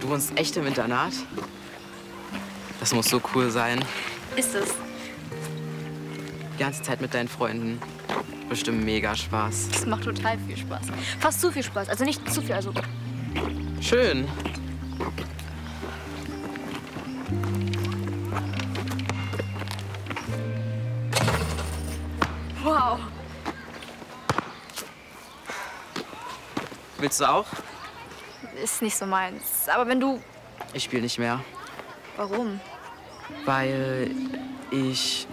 Du wohnst echt im Internat? Das muss so cool sein. Ist es? Die ganze Zeit mit deinen Freunden. Bestimmt mega Spaß. Das macht total viel Spaß. Fast zu viel Spaß. Also nicht zu viel, also. Schön. Wow. Willst du auch? Ist nicht so meins. Aber wenn du... Ich spiele nicht mehr. Warum? Weil ich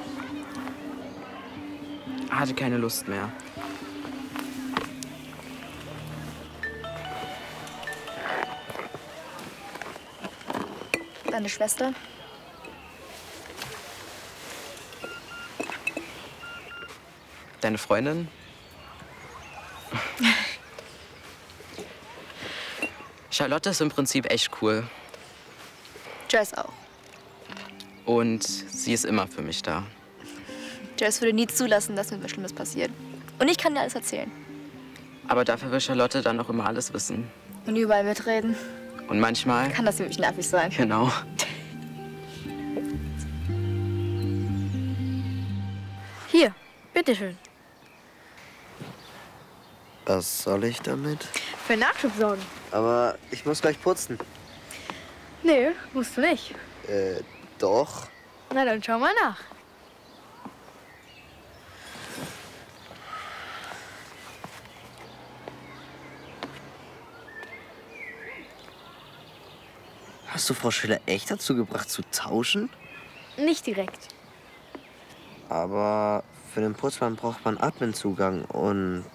hatte keine Lust mehr. Deine Schwester? Deine Freundin? Charlotte ist im Prinzip echt cool. Jess auch. Und sie ist immer für mich da. Jess würde nie zulassen, dass mir was Schlimmes passiert. Und ich kann dir alles erzählen. Aber dafür will Charlotte dann auch immer alles wissen. Und überall mitreden. Und manchmal... Kann das ziemlich nervig sein. Genau. Hier, bitteschön. Was soll ich damit? Für Nachschub sorgen. Aber ich muss gleich putzen. Nee, musst du nicht. Doch. Na, dann schau mal nach. Hast du Frau Schiller echt dazu gebracht, zu tauschen? Nicht direkt. Aber für den Putzmann braucht man Adminzugang und...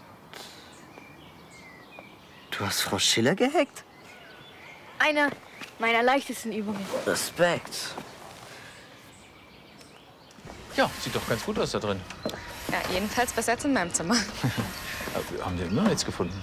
Du hast Frau Schiller gehackt? Eine meiner leichtesten Übungen. Respekt. Ja, sieht doch ganz gut aus da drin. Ja, jedenfalls besser als in meinem Zimmer. Aber haben Sie immer noch nichts gefunden?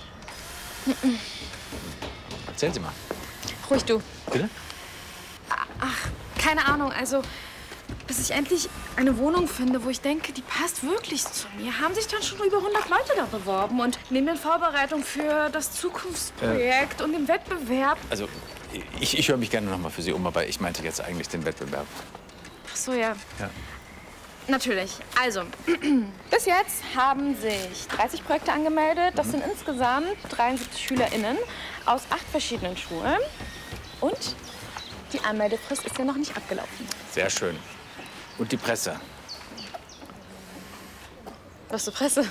Erzählen Sie mal. Ruhig du. Bitte? Ach, keine Ahnung. Also, bis ich endlich eine Wohnung finde, wo ich denke, die passt wirklich zu mir, haben sich dann schon über 100 Leute da beworben. Und neben den Vorbereitungen für das Zukunftsprojekt und dem Wettbewerb. Also, ich höre mich gerne noch mal für Sie um, aber ich meinte jetzt eigentlich den Wettbewerb. Ach so, ja. Ja. Natürlich. Also, bis jetzt haben sich 30 Projekte angemeldet. Das sind insgesamt 73 SchülerInnen aus 8 verschiedenen Schulen. Und die Anmeldefrist ist ja noch nicht abgelaufen. Sehr schön. Und die Presse? Was für Presse?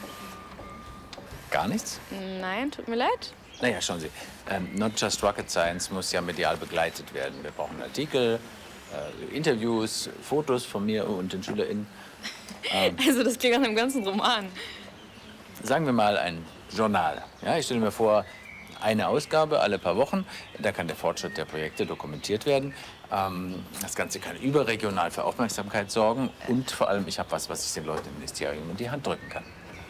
Gar nichts? Nein, tut mir leid. Naja, schauen Sie. Not Just Rocket Science muss ja medial begleitet werden. Wir brauchen Artikel, Interviews, Fotos von mir und den SchülerInnen. Also das klingt nach einem ganzen Roman. Sagen wir mal ein Journal. Ja, ich stelle mir vor, eine Ausgabe alle paar Wochen. Da kann der Fortschritt der Projekte dokumentiert werden. Das Ganze kann überregional für Aufmerksamkeit sorgen. Und vor allem, ich habe was ich den Leuten im Ministerium in die Hand drücken kann.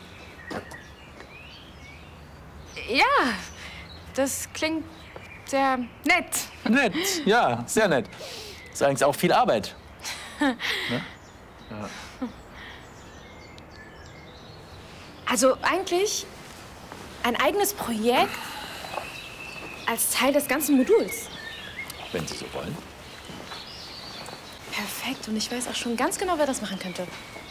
Ja, das klingt sehr nett. Nett, ja, sehr nett. Ist eigentlich auch viel Arbeit. Ne? Ja. Also eigentlich ein eigenes Projekt als Teil des ganzen Moduls. Wenn Sie so wollen. Perfekt. Und ich weiß auch schon ganz genau, wer das machen könnte.